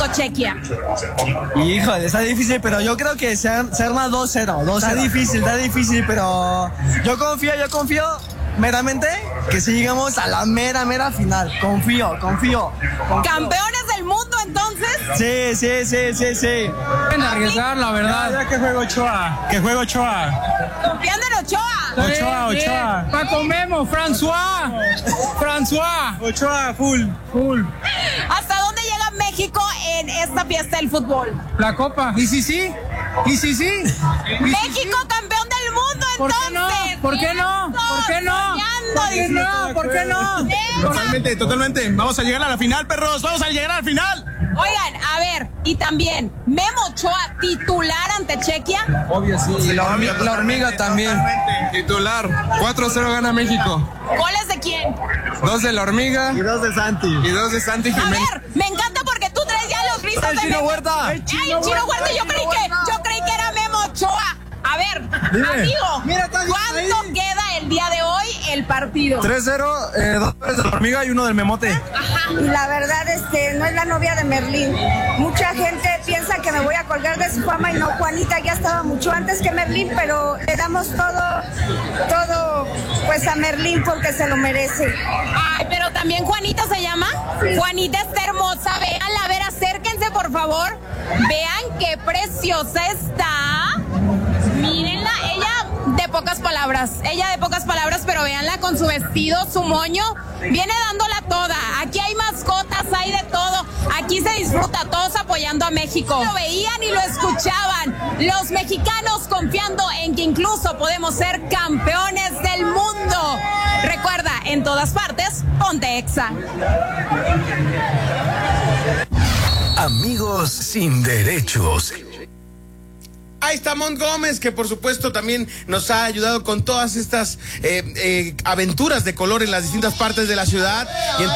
México-Chequia? Híjole, está difícil, pero yo creo que se arma 2-0. Está difícil, pero yo confío meramente que si llegamos a la mera final. Confío. ¿Campeones del mundo entonces? Sí. Pueden arriesgar, la verdad. Ya que juega Ochoa. ¿Confiando en Ochoa? Ochoa. Paco Memo, François. Ochoa, full. ¿Hasta dónde llega México en esta fiesta del fútbol? La copa. ¿Y si sí? México campeón del mundo entonces. ¿Por qué no? Totalmente. Vamos a llegar a la final, perros. Vamos a llegar a la final. Oigan, a ver, y también, ¿Memo Ochoa titular ante Chequia? Obvio, sí. Y la hormiga también. Titular. 4-0 gana México. ¿Goles de quién? 2 de la hormiga. Y 2 de Santi. Jiménez. A ver, me encanta porque tú traes ya los listos de Chino Huerta. Ay, Chino Huerta, yo creí que era Memo Ochoa. A ver, amigo, ¿cuánto queda el día de hoy el partido? 3-0, 2 de la hormiga y 1 del Memote. Ajá. Y la verdad, no es la novia de Merlín. Mucha gente piensa que me voy a colgar de su fama y no, Juanita ya estaba mucho antes que Merlín, pero le damos todo pues a Merlín porque se lo merece. Ay, pero también Juanita se llama. Sí. Juanita está hermosa, véanla, a ver, acérquense por favor. Vean qué preciosa está. Mírenla, ella de pocas palabras, pero véanla con su vestido, su moño, viene dándola toda. Aquí hay mascotas, hay de todo. Aquí se disfruta, todos apoyando a México. Lo veían y lo escuchaban. Los mexicanos confiando en que incluso podemos ser campeones del mundo. Recuerda, en todas partes, ponte Exa. Amigos sin derechos. Ahí está Mont Gómez, que por supuesto también nos ha ayudado con todas estas aventuras de color en las distintas partes de la ciudad. Y